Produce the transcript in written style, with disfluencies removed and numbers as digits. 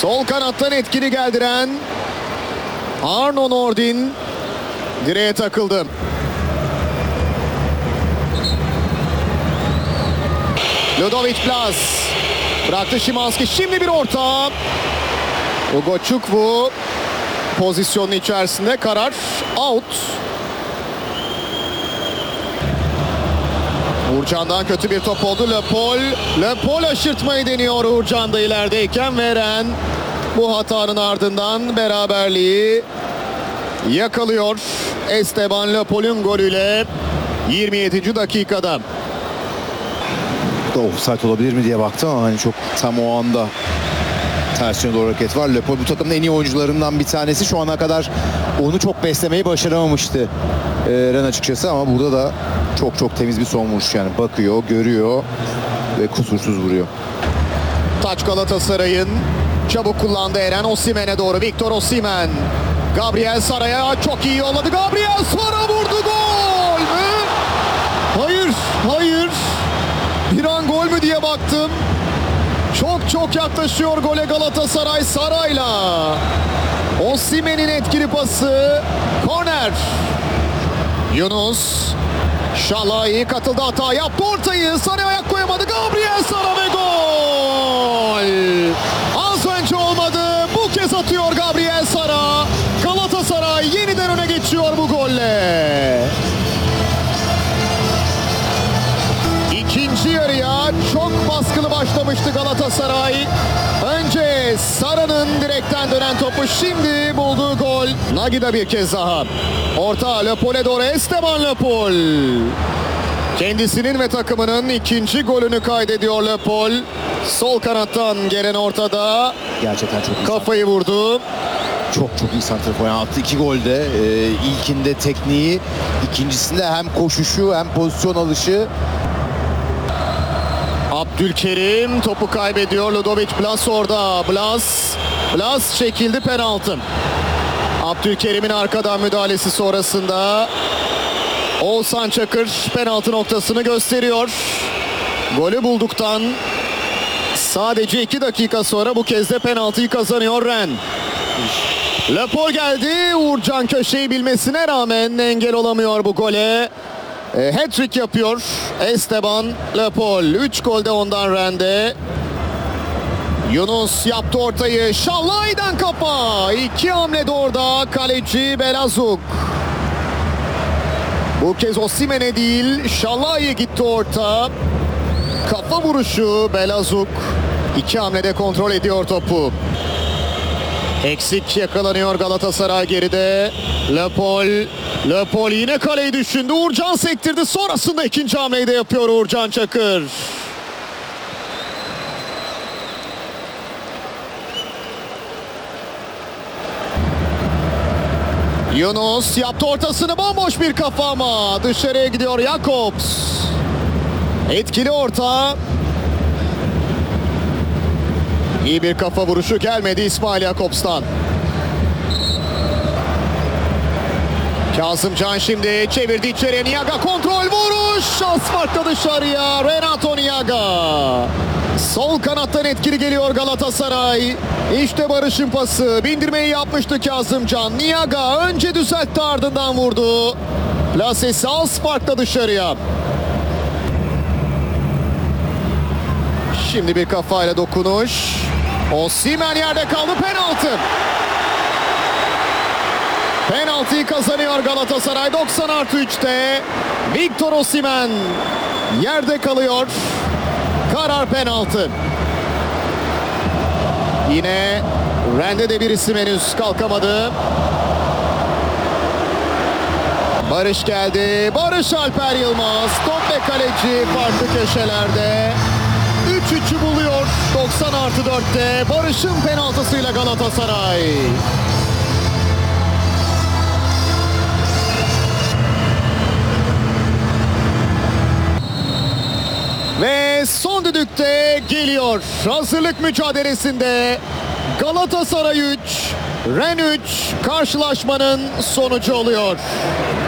Sol kanattan etkili geldiren Arno Nordin direğe takıldı. Ludovic Blas bıraktı Szymański. Şimdi bir orta. Ugo Çukwu pozisyonun içerisinde, karar out. Uğurcan'dan kötü bir top oldu. Le Paul aşırtmayı deniyor Uğurcan da ilerideyken. Veren bu hatanın ardından beraberliği yakalıyor. Esteban Le Paul'un golüyle 27. dakikada. Offside olabilir mi diye baktım ama hani çok tam o anda ters yöne doğru hareket var. Le Paul bu takımın en iyi oyuncularından bir tanesi. Şu ana kadar onu çok beslemeyi başaramamıştı Ren açıkçası, ama burada da çok temiz bir son vuruş, yani bakıyor, görüyor ve kusursuz vuruyor. Taç Galatasaray'ın, çabuk kullandı Eren Osimhen'e doğru. Victor Osimhen, Gabriel Sara'ya çok iyi yolladı. Gabriel Sara vurdu, gol mü? Hayır. Bir an gol mü diye baktım. Çok yaklaşıyor gole Galatasaray Sara'yla. Osimhen'in etkili pası. Korner. Yunus. Şalai katıldı, hata yaptı, ortayı Sara'ya ayak koyamadı. Gabriel Sara ve gol. Az önce olmadı. Bu kez atıyor Gabriel Sara. Galatasaray yeniden öne geçiyor bu golle. İkinci yarıya çok baskılı başlamıştı Galatasaray. Önce Sara'nın direkten dönen topu, şimdi bulduğu gol. Nagida bir kez daha. Orta Le Paul'e doğru, Esteban Le Paul. Kendisinin ve takımının ikinci golünü kaydediyor Le Paul. Sol kanattan gelen ortada. Gerçekten çok iyi. Kafayı vurdu. Çok iyi santrafor. Yani attı 2 golde. İlkinde tekniği, ikincisinde hem koşuşu hem pozisyon alışı. Abdülkerim topu kaybediyor. Ludovic Blas orada. Blas çekildi, penaltı. Abdülkerim'in arkadan müdahalesi sonrasında Oğuzhan Çakır penaltı noktasını gösteriyor. Golü bulduktan sadece 2 dakika sonra bu kez de penaltıyı kazanıyor Ren. Le Paul geldi. Uğurcan köşeyi bilmesine rağmen engel olamıyor bu gole. Hat-trick yapıyor Esteban Le Paul. 3 golde ondan Ren'de. Yunus yaptı ortayı. Şalai'den kafa. 2 hamlede orada kaleci Belazug. Bu kez Osimhen'e değil, Şalai'ye gitti orta. Kafa vuruşu Belazug. 2 hamlede kontrol ediyor topu. Eksik yakalanıyor Galatasaray geride. Le Paul yine kaleyi düşündü. Uğurcan sektirdi. Sonrasında ikinci hamleyi de yapıyor Uğurcan Çakır. Yunus yaptı ortasını, bomboş bir kafa ama dışarıya gidiyor Jakobs. Etkili orta. İyi bir kafa vuruşu gelmedi İsmail Jakobs'tan. Kazımcan şimdi çevirdi içeriye. Niaga kontrol vuruş. Şans farklı dışarıya. Renato Niaga. Sol kanattan etkili geliyor Galatasaray. İşte Barış'ın pası. Bindirmeyi yapmıştı Kazımcan. Niaga önce düzeltti, ardından vurdu. Plasesi az farklı dışarıya. Şimdi bir kafayla dokunuş. Osimhen yerde kaldı, penaltı. Penaltıyı kazanıyor Galatasaray 90+3'te. Victor Osimhen yerde kalıyor. Karar penaltı. Yine Ren'de de bir isim henüz kalkamadı. Barış geldi. Barış Alper Yılmaz. Top ve kaleci farklı köşelerde. 3-3'ü buluyor 90+4'te. Barış'ın penaltısıyla Galatasaray. Ve son düdükte geliyor. Hazırlık mücadelesinde Galatasaray 3, Ren 3 karşılaşmanın sonucu oluyor.